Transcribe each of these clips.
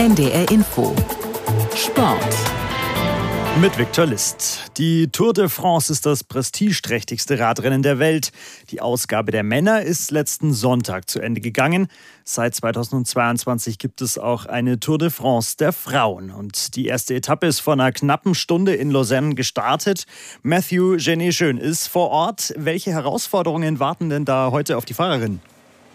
NDR Info Sport mit Viktor List. Die Tour de France ist das prestigeträchtigste Radrennen der Welt. Die Ausgabe der Männer ist letzten Sonntag zu Ende gegangen. Seit 2022 gibt es auch eine Tour de France der Frauen. Und die erste Etappe ist vor einer knappen Stunde in Lausanne gestartet. Mathieu Genet-Schön ist vor Ort. Welche Herausforderungen warten denn da heute auf die Fahrerin?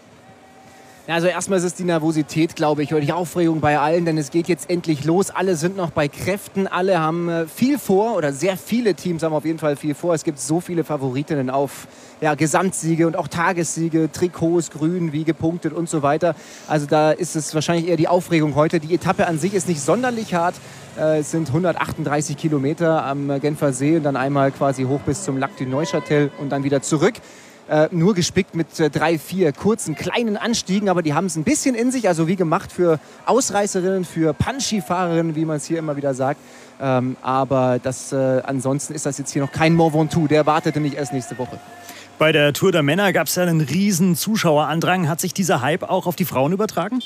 Also erstmal ist es die Nervosität, glaube ich, oder die Aufregung bei allen, denn es geht jetzt endlich los. Alle sind noch bei Kräften, alle haben viel vor, oder sehr viele Teams haben auf jeden Fall viel vor. Es gibt so viele Favoritinnen auf Gesamtsiege und auch Tagessiege, Trikots, grün, wie gepunktet und so weiter. Also da ist es wahrscheinlich eher die Aufregung heute. Die Etappe an sich ist nicht sonderlich hart. Es sind 138 Kilometer am Genfer See und dann einmal quasi hoch bis zum Lac du Neuchâtel und dann wieder zurück. Nur gespickt mit 3, 4 kurzen, kleinen Anstiegen, aber die haben es ein bisschen in sich, also wie gemacht für Ausreißerinnen, für Punchy-Fahrerinnen, wie man es hier immer wieder sagt. Aber ansonsten ist das jetzt hier noch kein Mont Ventoux, der wartet nämlich erst nächste Woche. Bei der Tour der Männer gab es ja einen riesen Zuschauerandrang. Hat sich dieser Hype auch auf die Frauen übertragen?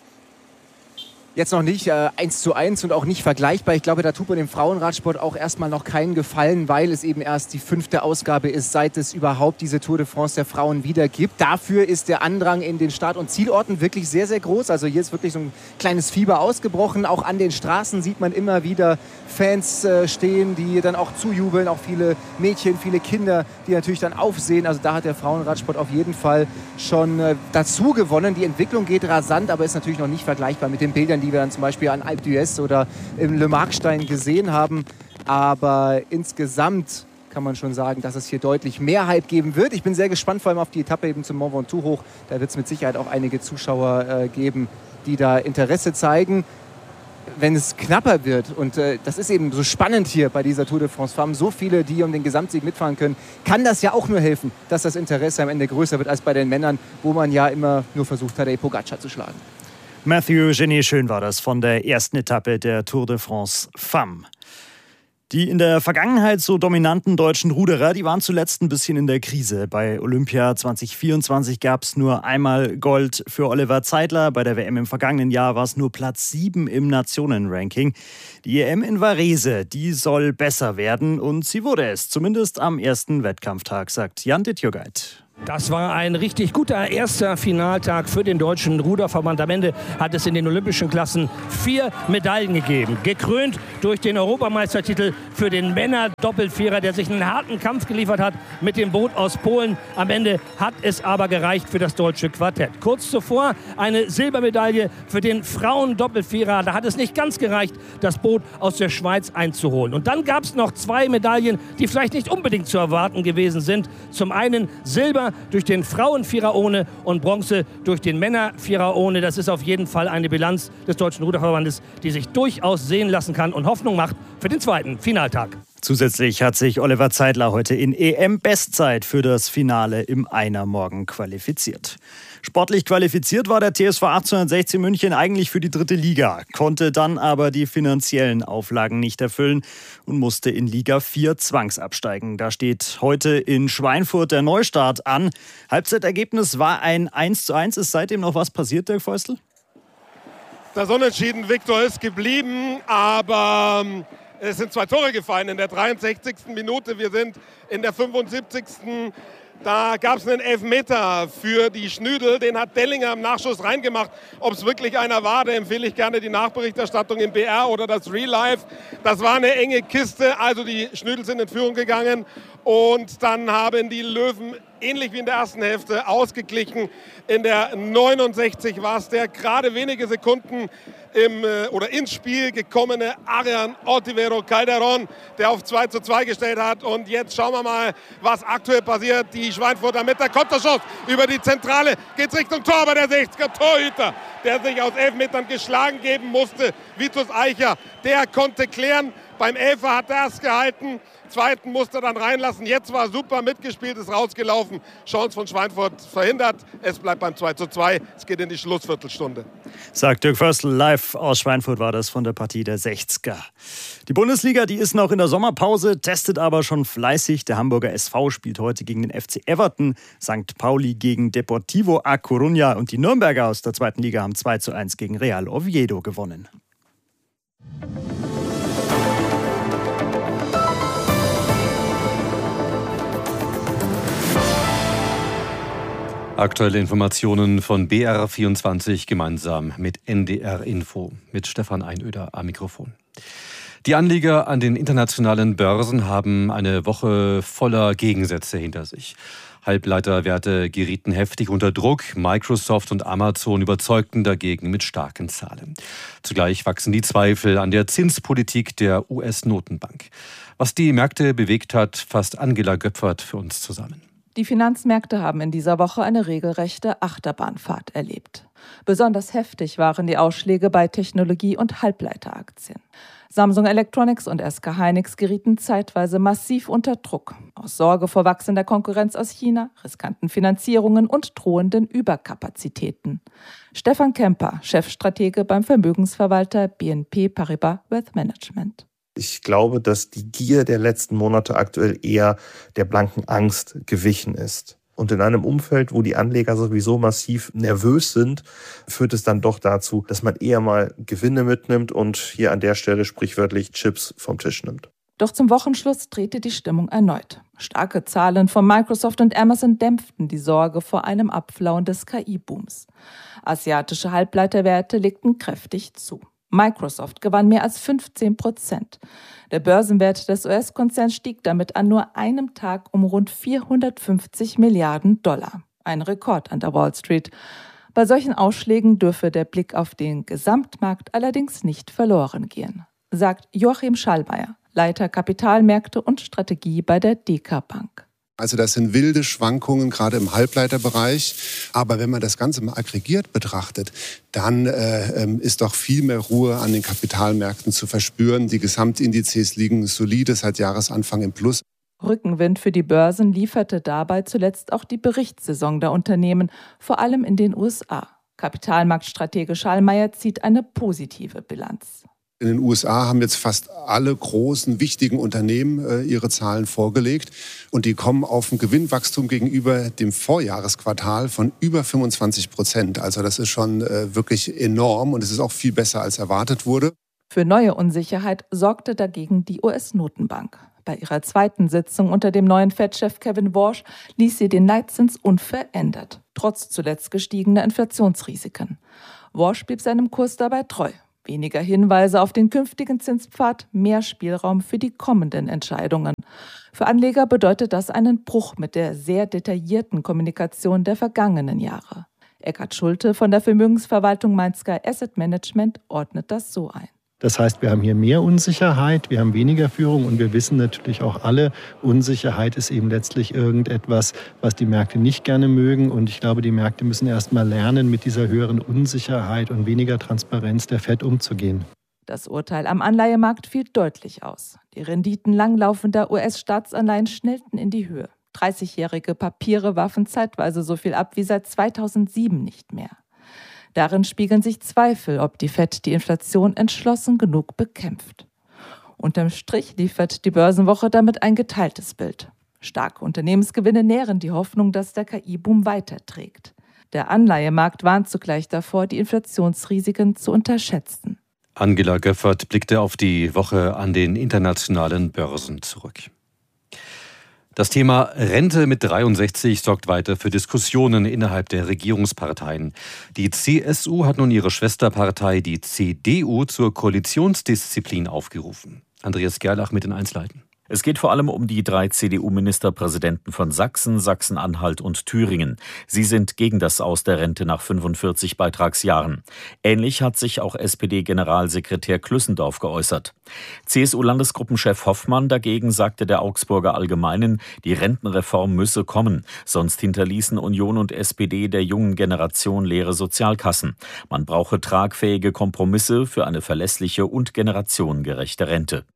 Jetzt noch nicht 1:1 und auch nicht vergleichbar. Ich glaube, da tut man dem Frauenradsport auch erstmal noch keinen Gefallen, weil es eben erst die 5. Ausgabe ist, seit es überhaupt diese Tour de France der Frauen wieder gibt. Dafür ist der Andrang in den Start- und Zielorten wirklich sehr, sehr groß. Also hier ist wirklich so ein kleines Fieber ausgebrochen. Auch an den Straßen sieht man immer wieder Fans stehen, die dann auch zujubeln. Auch viele Mädchen, viele Kinder, die natürlich dann aufsehen. Also da hat der Frauenradsport auf jeden Fall schon dazu gewonnen. Die Entwicklung geht rasant, aber ist natürlich noch nicht vergleichbar mit den Bildern, die wir dann zum Beispiel an Alpe d'Huez oder im Le Markstein gesehen haben. Aber insgesamt kann man schon sagen, dass es hier deutlich mehr Hype geben wird. Ich bin sehr gespannt, vor allem auf die Etappe eben zum Mont Ventoux hoch. Da wird es mit Sicherheit auch einige Zuschauer geben, die da Interesse zeigen. Wenn es knapper wird, und das ist eben so spannend hier bei dieser Tour de France, wir haben so viele, die um den Gesamtsieg mitfahren können, kann das ja auch nur helfen, dass das Interesse am Ende größer wird als bei den Männern, wo man ja immer nur versucht hat, Pogacar zu schlagen. Mathieu Genet-Schön war das von der ersten Etappe der Tour de France Femmes. Die in der Vergangenheit so dominanten deutschen Ruderer, die waren zuletzt ein bisschen in der Krise. Bei Olympia 2024 gab es nur einmal Gold für Oliver Zeidler. Bei der WM im vergangenen Jahr war es nur Platz 7 im Nationenranking. Die EM in Varese, die soll besser werden und sie wurde es, zumindest am ersten Wettkampftag, sagt Jan Dittjogait. Das war ein richtig guter erster Finaltag für den Deutschen Ruderverband. Am Ende hat es in den olympischen Klassen 4 Medaillen gegeben. Gekrönt durch den Europameistertitel für den Männer-Doppelvierer, der sich einen harten Kampf geliefert hat mit dem Boot aus Polen. Am Ende hat es aber gereicht für das deutsche Quartett. Kurz zuvor eine Silbermedaille für den Frauen-Doppelvierer. Da hat es nicht ganz gereicht, das Boot aus der Schweiz einzuholen. Und dann gab es noch 2 Medaillen, die vielleicht nicht unbedingt zu erwarten gewesen sind. Zum einen Silber durch den Frauenvierer ohne und Bronze durch den Männervierer ohne. Das ist auf jeden Fall eine Bilanz des Deutschen Ruderverbandes, die sich durchaus sehen lassen kann und Hoffnung macht für den zweiten Finaltag. Zusätzlich hat sich Oliver Zeidler heute in EM-Bestzeit für das Finale im Einermorgen qualifiziert. Sportlich qualifiziert war der TSV 1860 München eigentlich für die 3. Liga, konnte dann aber die finanziellen Auflagen nicht erfüllen und musste in Liga 4 zwangsabsteigen. Da steht heute in Schweinfurt der Neustart an. Halbzeitergebnis war ein 1:1. Ist seitdem noch was passiert, Dirk Feustel? Das Unentschieden, Viktor, ist geblieben, aber es sind 2 Tore gefallen in der 63. Minute. Wir sind in der 75. Da gab es einen Elfmeter für die Schnüdel. Den hat Dellinger im Nachschuss reingemacht. Ob es wirklich einer war, da empfehle ich gerne die Nachberichterstattung im BR oder das Real Life. Das war eine enge Kiste. Also die Schnüdel sind in Führung gegangen. Und dann haben die Löwen ähnlich wie in der ersten Hälfte ausgeglichen. In der 69 war es der gerade wenige Sekunden ins Spiel gekommene Arian Ortivero Calderón, der auf 2:2 gestellt hat. Und jetzt schauen wir mal, was aktuell passiert. Die Schweinfurter mit der Konterschuss über die Zentrale geht Richtung Tor, aber der 60er Torhüter, der sich aus 11 Metern geschlagen geben musste, Vitus Eicher, der konnte klären. Beim Elfer hat er erst gehalten, zweiten musste er dann reinlassen. Jetzt war super mitgespielt, ist rausgelaufen. Chance von Schweinfurt verhindert. Es bleibt beim 2:2. Es geht in die Schlussviertelstunde. Sagt Dirk Förstl, live aus Schweinfurt war das von der Partie der 60er. Die Bundesliga, die ist noch in der Sommerpause, testet aber schon fleißig. Der Hamburger SV spielt heute gegen den FC Everton, St. Pauli gegen Deportivo A Coruña und die Nürnberger aus der zweiten Liga haben 2:1 gegen Real Oviedo gewonnen. Aktuelle Informationen von BR24 gemeinsam mit NDR Info, mit Stefan Einöder am Mikrofon. Die Anleger an den internationalen Börsen haben eine Woche voller Gegensätze hinter sich. Halbleiterwerte gerieten heftig unter Druck. Microsoft und Amazon überzeugten dagegen mit starken Zahlen. Zugleich wachsen die Zweifel an der Zinspolitik der US-Notenbank. Was die Märkte bewegt hat, fasst Angela Göpfert für uns zusammen. Die Finanzmärkte haben in dieser Woche eine regelrechte Achterbahnfahrt erlebt. Besonders heftig waren die Ausschläge bei Technologie- und Halbleiteraktien. Samsung Electronics und SK Hynix gerieten zeitweise massiv unter Druck. Aus Sorge vor wachsender Konkurrenz aus China, riskanten Finanzierungen und drohenden Überkapazitäten. Stefan Kemper, Chefstratege beim Vermögensverwalter BNP Paribas Wealth Management. Ich glaube, dass die Gier der letzten Monate aktuell eher der blanken Angst gewichen ist. Und in einem Umfeld, wo die Anleger sowieso massiv nervös sind, führt es dann doch dazu, dass man eher mal Gewinne mitnimmt und hier an der Stelle sprichwörtlich Chips vom Tisch nimmt. Doch zum Wochenschluss drehte die Stimmung erneut. Starke Zahlen von Microsoft und Amazon dämpften die Sorge vor einem Abflauen des KI-Booms. Asiatische Halbleiterwerte legten kräftig zu. Microsoft gewann mehr als 15%. Der Börsenwert des US-Konzerns stieg damit an nur einem Tag um rund 450 Milliarden $. Ein Rekord an der Wall Street. Bei solchen Ausschlägen dürfe der Blick auf den Gesamtmarkt allerdings nicht verloren gehen, sagt Joachim Schallmeier, Leiter Kapitalmärkte und Strategie bei der DK Bank. Also das sind wilde Schwankungen, gerade im Halbleiterbereich. Aber wenn man das Ganze mal aggregiert betrachtet, dann ist doch viel mehr Ruhe an den Kapitalmärkten zu verspüren. Die Gesamtindizes liegen solide seit Jahresanfang im Plus. Rückenwind für die Börsen lieferte dabei zuletzt auch die Berichtssaison der Unternehmen, vor allem in den USA. Kapitalmarktstratege Schallmeier zieht eine positive Bilanz. In den USA haben jetzt fast alle großen, wichtigen Unternehmen ihre Zahlen vorgelegt. Und die kommen auf ein Gewinnwachstum gegenüber dem Vorjahresquartal von über 25%. Also das ist schon wirklich enorm und es ist auch viel besser, als erwartet wurde. Für neue Unsicherheit sorgte dagegen die US-Notenbank. Bei ihrer zweiten Sitzung unter dem neuen Fed-Chef Kevin Warsh ließ sie den Leitzins unverändert, trotz zuletzt gestiegener Inflationsrisiken. Warsh blieb seinem Kurs dabei treu. Weniger Hinweise auf den künftigen Zinspfad, mehr Spielraum für die kommenden Entscheidungen. Für Anleger bedeutet das einen Bruch mit der sehr detaillierten Kommunikation der vergangenen Jahre. Eckhard Schulte von der Vermögensverwaltung Mainsky Asset Management ordnet das so ein. Das heißt, wir haben hier mehr Unsicherheit, wir haben weniger Führung und wir wissen natürlich auch alle, Unsicherheit ist eben letztlich irgendetwas, was die Märkte nicht gerne mögen. Und ich glaube, die Märkte müssen erst mal lernen, mit dieser höheren Unsicherheit und weniger Transparenz der Fed umzugehen. Das Urteil am Anleihemarkt fiel deutlich aus. Die Renditen langlaufender US-Staatsanleihen schnellten in die Höhe. 30-jährige Papiere warfen zeitweise so viel ab wie seit 2007 nicht mehr. Darin spiegeln sich Zweifel, ob die Fed die Inflation entschlossen genug bekämpft. Unterm Strich liefert die Börsenwoche damit ein geteiltes Bild. Starke Unternehmensgewinne nähren die Hoffnung, dass der KI-Boom weiterträgt. Der Anleihemarkt warnt zugleich davor, die Inflationsrisiken zu unterschätzen. Angela Göpfert blickte auf die Woche an den internationalen Börsen zurück. Das Thema Rente mit 63 sorgt weiter für Diskussionen innerhalb der Regierungsparteien. Die CSU hat nun ihre Schwesterpartei, die CDU, zur Koalitionsdisziplin aufgerufen. Andreas Gerlach mit den Einzelheiten. Es geht vor allem um die 3 CDU-Ministerpräsidenten von Sachsen, Sachsen-Anhalt und Thüringen. Sie sind gegen das Aus der Rente nach 45 Beitragsjahren. Ähnlich hat sich auch SPD-Generalsekretär Klüssendorf geäußert. CSU-Landesgruppenchef Hoffmann dagegen sagte der Augsburger Allgemeinen, die Rentenreform müsse kommen. Sonst hinterließen Union und SPD der jungen Generation leere Sozialkassen. Man brauche tragfähige Kompromisse für eine verlässliche und generationengerechte Rente.